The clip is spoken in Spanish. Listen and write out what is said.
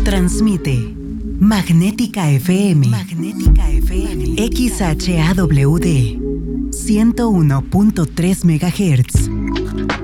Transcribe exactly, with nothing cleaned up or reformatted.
Transmite Magnética F M. Magnética F M. X H A W D ciento uno punto tres megahertz.